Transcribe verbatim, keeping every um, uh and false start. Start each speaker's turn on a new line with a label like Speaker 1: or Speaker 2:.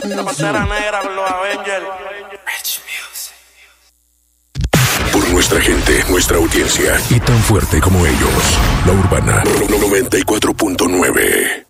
Speaker 1: La Pantera Negra con los Avengers.
Speaker 2: Por nuestra gente, nuestra audiencia y tan fuerte como ellos. La Urbana noventa y cuatro punto nueve.